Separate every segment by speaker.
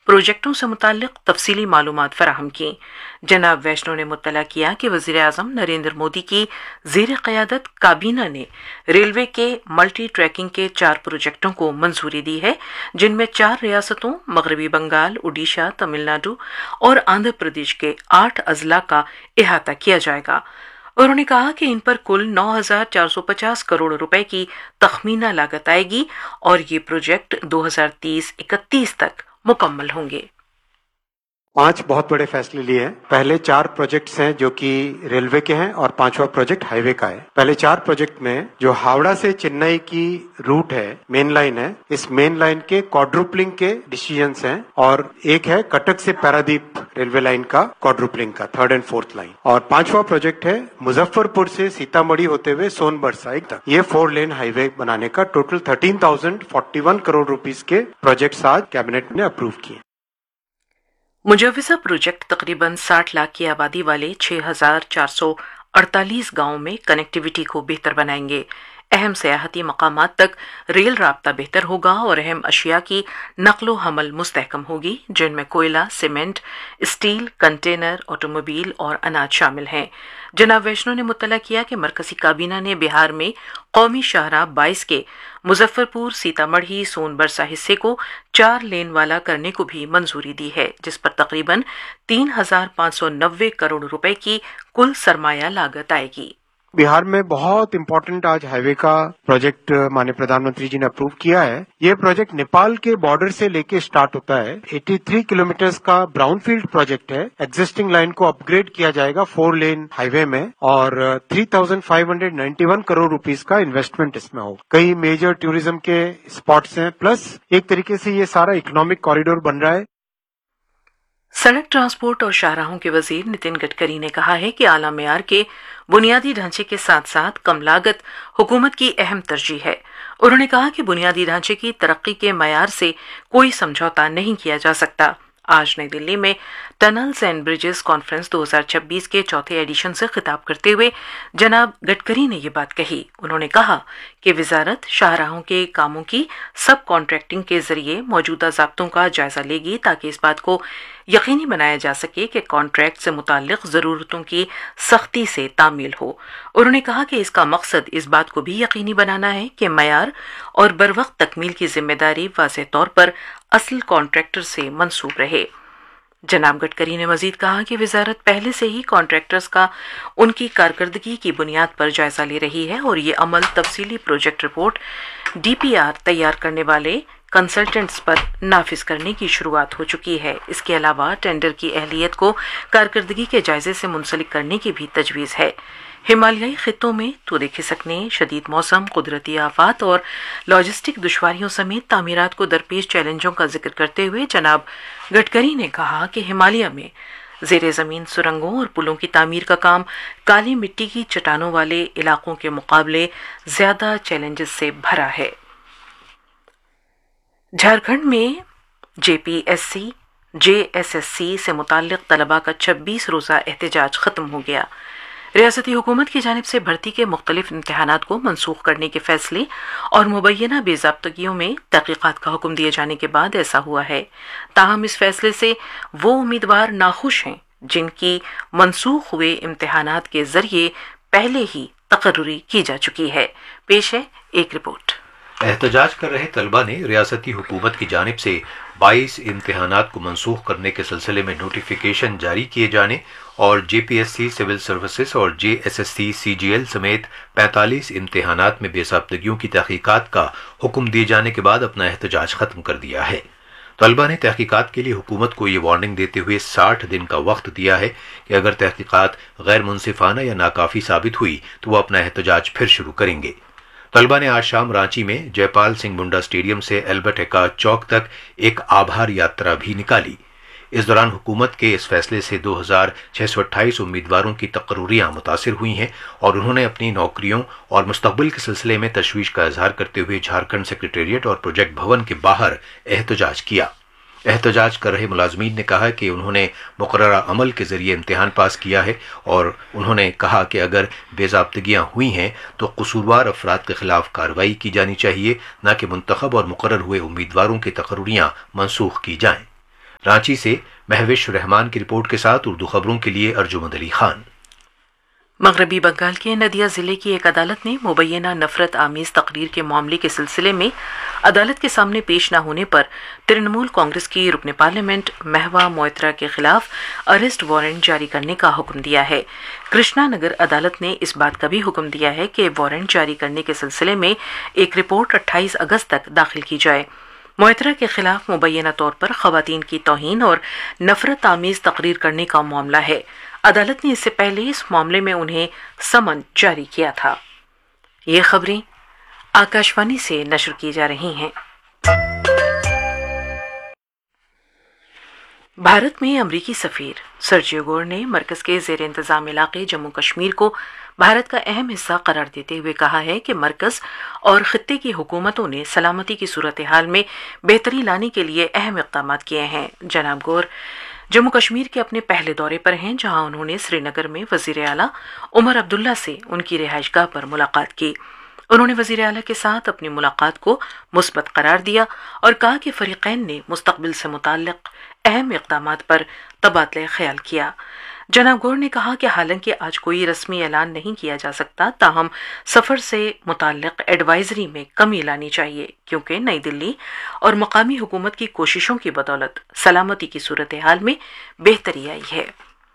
Speaker 1: प्रोजेक्टों से मुताल्लिक तफसीली मालूमात फराहम की। जनाब वैष्णो ने मुत्तला किया कि वज़ीर आज़म नरेंद्र मोदी की ज़ेर क़यादत काबीना ने रेलवे के मल्टी ट्रैकिंग के 4 प्रोजेक्टों को मंजूरी दी है, जिनमें 4 रियासतों मगरबी बंगाल, उड़ीसा, तमिलनाडु और आंध्र प्रदेश के 8 अजला का इहाता किया जाएगा। उन्होंने कहा कि इन पर कुल 9,450 करोड़ रुपए की तखमीना लागत आएगी और ये प्रोजेक्ट 2030-31 तक मुकम्मल होंगे।
Speaker 2: 5 बहुत बड़े फैसले लिए हैं। पहले 4 प्रोजेक्ट्स हैं जो कि रेलवे के हैं और 5वां प्रोजेक्ट हाईवे का है। पहले 4 प्रोजेक्ट में जो हावड़ा से चेन्नई की रूट है, मेन लाइन है, इस मेन लाइन के क्वाड्रुपलिंग के डिसीजंस हैं और एक है कटक से पारादीप रेलवे लाइन का क्वाड्रुपलिंग का 3rd एंड 4th लाइन। और 5वां प्रोजेक्ट है मुजफ्फरपुर से सीतामढ़ी होते हुए सोनभद्र साइड तक ये 4 लेन हाईवे बनाने का टोटल 13,041 करोड़ रुपीस के प्रोजेक्ट्स आज कैबिनेट ने अप्रूव किए।
Speaker 1: मुजव्वज़ा प्रोजेक्ट तकरीबन 60 लाख की आबादी वाले 6,448 गांवों में कनेक्टिविटी को बेहतर बनाएंगे। अहम सयाहती मकामात तक रेल राब्ता बेहतर होगा और अहम अशिया की नकलो हमल मुस्तहकम होगी, जिनमें कोयला, सीमेंट, स्टील, कंटेनर, ऑटोमोबाइल और अनाज शामिल हैं। जनाब वैष्णो ने मुत्तला किया कि मरकजी काबीना ने बिहार में कौमी शाहराह 22 के मुजफ्फरपुर, सीतामढ़ी, सोनबरसा हिस्से को 4 लेन वाला करने को भी मंजूरी दी है, जिस पर तकरीबन 3,590 करोड़ रुपए की कुल सरमाया लागत आएगी।
Speaker 2: बिहार में बहुत इम्पोर्टेंट आज हाईवे का प्रोजेक्ट माननीय प्रधानमंत्री जी ने अप्रूव किया है। ये प्रोजेक्ट नेपाल के बॉर्डर से लेके स्टार्ट होता है। 83 किलोमीटर का ब्राउनफील्ड प्रोजेक्ट है। एग्जिस्टिंग लाइन को अपग्रेड किया जाएगा 4 लेन हाईवे में और 3,591 करोड़ रुपीस का इन्वेस्टमेंट इसमें होगा। कई मेजर टूरिज्म के स्पॉट्स हैं, प्लस एक तरीके से ये सारा इकोनॉमिक कॉरिडोर बन रहा है।
Speaker 1: सड़क ट्रांसपोर्ट और शाहराहों के वजीर नितिन गडकरी ने कहा है कि आला मेयार के बुनियादी ढांचे के साथ साथ कम लागत हुकूमत की अहम तरजीह है। उन्होंने कहा कि बुनियादी ढांचे की तरक्की के मयार से कोई समझौता नहीं किया जा सकता। आज नई दिल्ली में टनल्स एंड ब्रिजेस कॉन्फ्रेंस 2026 के 4थे एडिशन से खिताब करते हुए जनाब गडकरी ने ये बात कही। उन्होंने कहा कि वजारत शाहराहों के कामों की सब कॉन्ट्रैक्टिंग के जरिए मौजूदा ज़ाब्तों का जायजा लेगी ताकि इस बात को यकीनी बनाया जा सके कि कॉन्ट्रैक्ट से मुताल्लिक ज़रूरतों की सख्ती से तामील हो। उन्होंने कहा कि इसका मकसद इस बात को भी यकीनी बनाना है कि मयार और बरवक्त तकमील की जिम्मेदारी वाज़ेह तौर पर असल कॉन्ट्रैक्टर से मंसूब रहे। जनाब गडकरी ने मजीद कहा कि वजारत पहले से ही कॉन्ट्रैक्टर्स का उनकी कारकर्दगी की बुनियाद पर जायजा ले रही है और ये अमल तफसीली प्रोजेक्ट रिपोर्ट DPR तैयार करने वाले कंसल्टेंट्स पर नाफिज करने की शुरुआत हो चुकी है। इसके अलावा टेंडर की अहलियत को कारकर्दगी के जायजे से मुंसलिक करने की भी तजवीज़ है। हिमालयाई खित्तों में तूदे खिसकने, शदीद मौसम, कुदरती आफात और लॉजिस्टिक दुश्वारियों समेत तामीरात को दरपेश चैलेंजों का जिक्र करते हुए जनाब गडकरी ने कहा कि हिमालय में ज़ेरे ज़मीन सुरंगों और पुलों की तामीर का काम काली मिट्टी की चट्टानों वाले इलाकों के मुकाबले ज़्यादा चैलेंजेस से भरा है। झारखंड में JPSC, JSSC से मुताल्लिक तलबा का 26 रोज़ा एहतजाज ख़त्म हो गया। रियासती हुकूमत की जानिब से भर्ती के मुख्तलिफ इम्तहानात को मनसूख करने के फैसले और मुबैना बेज़ाब्तगियों में तहक़ीक़ात का हुक्म दिए जाने के बाद ऐसा हुआ है। ताहम इस फैसले से वो उम्मीदवार नाखुश हैं जिनकी मनसूख हुए इम्तहानात के जरिए पहले ही तकर्रुरी की जा चुकी है। पेश है एक रिपोर्ट।
Speaker 3: एहतजाज कर रहे तलबा ने रियासती हुकूमत की जानिब से 22 इम्तहानात को मनसूख करने के सिलसिले में नोटिफिकेशन जारी किए जाने और JPSC सिविल सर्विसेज और JSSC CGL समेत 45 इम्तहानात में बेसाब्तगियों की तहकीकात का हुक्म दिए जाने के बाद अपना एहतजाज खत्म कर दिया है। तलबा ने तहकीकात के लिए हुकूमत को ये वार्निंग देते हुए 60 दिन का वक्त दिया है कि अगर तहकीकात गैर मुनसिफाना या नाकाफी साबित हुई तो वो अपना एहतजाज फिर शुरू करेंगे। तलबा ने आज शाम रांची में जयपाल सिंह मुंडा स्टेडियम से एल्बर्ट एक्का चौक तक एक आभार यात्रा भी निकाली। इस दौरान हुकूमत के इस फैसले से 2,628 उम्मीदवारों की तकर्रुरियां मुतासिर हुई हैं और उन्होंने अपनी नौकरियों और मुस्तकबिल के सिलसिले में तशवीश का इजहार करते हुए झारखंड सेक्रेटेरिएट और प्रोजेक्ट भवन के बाहर एहतजाज किया। एहतजाज कर रहे मुलाजमीन ने कहा कि उन्होंने मुकर्ररा अमल के जरिए इम्तिहान पास किया है और उन्होंने कहा कि अगर बेज़ाब्तगियां हुई हैं तो कसूरवार अफराद के खिलाफ कार्रवाई की जानी चाहिए, न कि मुंतखब और मुकर्रर हुए उम्मीदवारों की तकर्रुरियां मनसूख की जाएं। रांची से महविश रहमान की रिपोर्ट के साथ उर्दू खबरों के लिए अर्जुमंद अली खान।
Speaker 1: मगरबी बंगाल के नदिया जिले की एक अदालत ने मुबैना नफरत आमीज तकरीर के मामले के सिलसिले में अदालत के सामने पेश न होने पर तृणमूल कांग्रेस की रुकन पार्लियामेंट महवा मोइत्रा के खिलाफ अरेस्ट वारंट जारी करने का हुक्म दिया है। कृष्णा नगर अदालत ने इस बात का भी हुक्म दिया है कि वारंट जारी करने के सिलसिले में एक रिपोर्ट 28 अगस्त तक दाखिल की जाए। मोइत्रा के खिलाफ मुबैना तौर पर खवातीन की तौहीन और नफरत आमीज तकरीर करने का मामला है। अदालत ने इससे पहले इस मामले में उन्हें समन जारी किया था। ये खबरें आकाशवाणी से नशर की जा रही हैं। भारत में अमरीकी सफीर सर्जियो गोर ने मरकज के जेर इंतजाम इलाके जम्मू कश्मीर को भारत का अहम हिस्सा करार देते हुए कहा है कि मरकज और खित्ते की हुकूमतों ने सलामती की सूरत हाल में बेहतरी लाने के लिए अहम इक़दाम किए हैं। जनाब गोर जम्मू कश्मीर के अपने पहले दौरे पर हैं, जहां उन्होंने श्रीनगर में वजीर आला उमर अब्दुल्ला से उनकी रिहाइशगाह पर मुलाकात की। उन्होंने वजीर आला के साथ अपनी मुलाकात को मुस्बत करार दिया और कहा कि फरीकैन ने मुस्तकबिल से मुताल्लिक अहम इक़दामात पर तबादला ख्याल किया। जनाब गौर ने कहा कि हालांकि आज कोई रस्मी ऐलान नहीं किया जा सकता, ताहम सफर से मुताल्लिक एडवाइजरी में कमी लानी चाहिए, क्योंकि नई दिल्ली और मकामी हुकूमत की कोशिशों की बदौलत सलामती की सूरत हाल में बेहतरी आई है।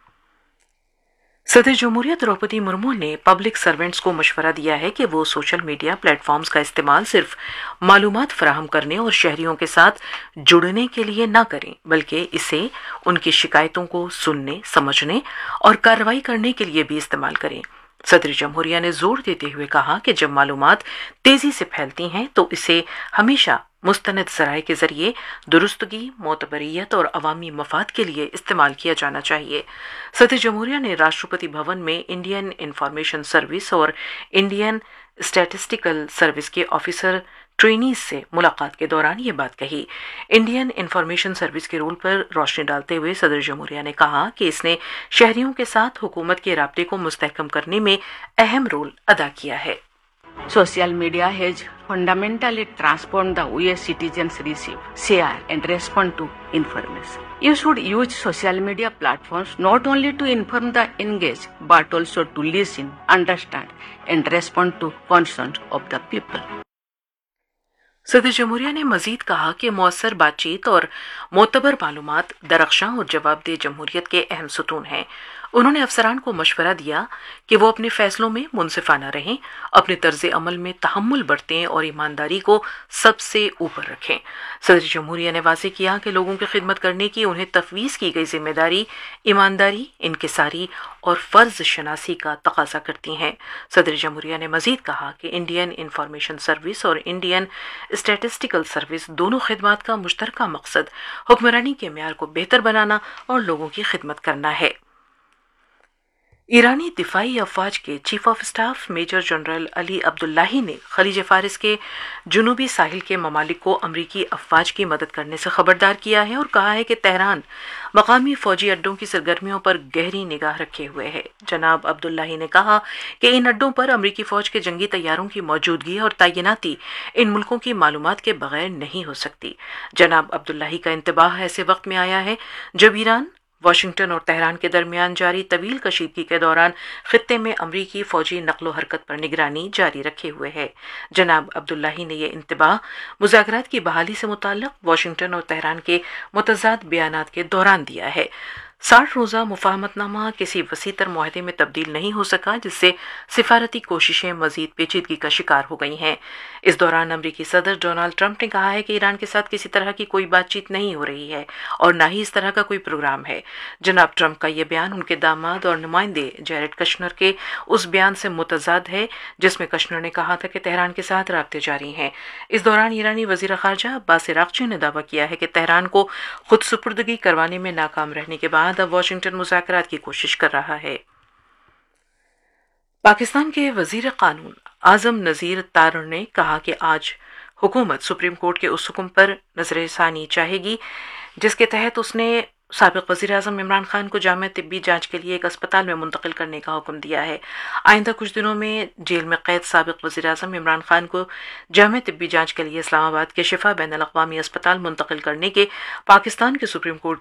Speaker 1: सदर जमहूरियत द्रौपदी मुर्मू ने पब्लिक सर्वेंट्स को मशवरा दिया है कि वो सोशल मीडिया प्लेटफॉर्म्स का इस्तेमाल सिर्फ मालूमात फराहम करने और शहरियों के साथ जुड़ने के लिए न करें, बल्कि इसे उनकी शिकायतों को सुनने, समझने और कार्रवाई करने के लिए भी इस्तेमाल करें। सदर जमहूरिया ने जोर देते हुए कहा कि जब मालूमात तेजी से फैलती हैं तो इसे हमेशा मुस्तनद ज़राए के जरिए दुरुस्तगी, मोतबरियत और अवामी मफाद के लिए इस्तेमाल किया जाना चाहिए। सदर जमहूरिया ने राष्ट्रपति भवन में इंडियन इंफॉर्मेशन सर्विस और इंडियन स्टैटिस्टिकल सर्विस के ऑफिसर ट्रेनीज से मुलाकात के दौरान ये बात कही। इंडियन इंफॉर्मेशन सर्विस के रोल पर रोशनी डालते हुए सदर जमहूरिया ने कहा कि इसने शहरियों के साथ हुकूमत के राब्ते को मुस्तहकम करने में अहम रोल अदा किया है।
Speaker 4: Social media has fundamentally transformed the way citizens receive, share and respond to information. You should use social media platforms not only to inform the engaged but also to listen, understand and respond to concerns of the people.
Speaker 1: सदर जमहूरिया ने मजीद कहा कि मौसर बातचीत और मोतबर मालूमात दरख्शां और जवाबदेह जमहूरियत के अहम सतून हैं। उन्होंने अफसरान को मशवरा दिया कि वो अपने फैसलों में मुनसिफाना रहें, अपने तर्ज अमल में तहम्मुल बरतें और ईमानदारी को सबसे ऊपर रखें। सदर जमहूरिया ने वाज़ेह किया कि लोगों की खिदमत करने की उन्हें तफवीज़ की गई जिम्मेदारी ईमानदारी, इनकिसारी और फ़र्ज शनासी का तकाजा करती हैं। सदर जमहूरिया ने मजीद कहा कि इंडियन इंफॉर्मेशन सर्विस और इंडियन स्टैटिस्टिकल सर्विस दोनों खिदमात का मुश्तरका मकसद हुक्मरानी के मेयार को बेहतर बनाना और लोगों की खिदमत करना है। ईरानी दिफाई अफवाज के chief of staff major general Ali Abdullahi ने खलीज फारिस के जुनूबी साहिल के ममालिक को अमरीकी अफवाज की मदद करने से खबरदार किया है और कहा है कि तेहरान मकामी फौजी अड्डों की सरगर्मियों पर गहरी निगाह रखे हुए है। जनाब अब्दुल्लाही ने कहा कि इन अड्डों पर अमरीकी फौज के जंगी तैयारों की मौजूदगी और तैनाती इन मुल्कों की मालूमात के बगैर नहीं हो सकती। जनाब अब्दुल्लाही का इंतबाह ऐसे वक्त में आया है जब ईरान वाशिंगटन और तेहरान के दरमियान जारी तवील कशीदगी के दौरान खित्ते में अमरीकी फौजी नकलो हरकत पर निगरानी जारी रखे हुए है। जनाब अब्दुल्लाही ने यह इंतबाह मुज़ाकरात की बहाली से मुताल्लिक़ वाशिंगटन और तेहरान के मुतज़ाद बयानात के दौरान दिया है। 60 रोज़ा मुफाहमतनामा किसी वसीतर मुआहदे में तब्दील नहीं हो सका, जिससे सिफारती कोशिशें मजीद पेचीदगी का शिकार हो गई हैं। इस दौरान अमरीकी सदर डोनाल्ड ट्रंप ने कहा है कि ईरान के साथ किसी तरह की कोई बातचीत नहीं हो रही है और न ही इस तरह का कोई प्रोग्राम है। जनाब ट्रंप का यह बयान उनके दामाद और नुमाइंदे जैरेड कश्नर के उस बयान से मुतज़ाद है जिसमें कश्नर ने कहा था कि तेहरान के साथ राब्ते जारी हैं। इस दौरान ईरानी वज़ीर ख़ारजा अब्बास अराग़ची ने दावा किया है कि तेहरान को खुद सुपुर्दगी करवाने में नाकाम रहने के बाद अब वाशिंगटन मुज़ाकरात की कोशिश कर रहा है। पाकिस्तान के वजीर कानून आजम नज़ीर तारड़ ने कहा कि आज हुकूमत सुप्रीम कोर्ट के उस हुक्म पर नजरसानी चाहेगी जिसके तहत उसने سابق وزیر اعظم عمران خان کو جامع طبی جانچ کے لیے ایک اسپتال میں منتقل کرنے کا حکم دیا ہے۔ آئندہ کچھ دنوں میں جیل میں قید سابق وزیر اعظم عمران خان کو جامع طبی جانچ کے لیے اسلام آباد کے شفا بین الاقوامی اسپتال منتقل کرنے کے پاکستان کے سپریم کورٹ